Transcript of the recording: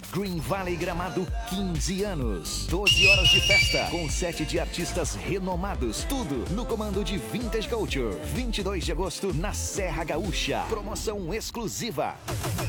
Green Valley Gramado, 15 anos. 12 horas de festa, com 7 de artistas renomados. Tudo no comando de Vintage Culture. 22 de agosto, na Serra Gaúcha. Promoção exclusiva.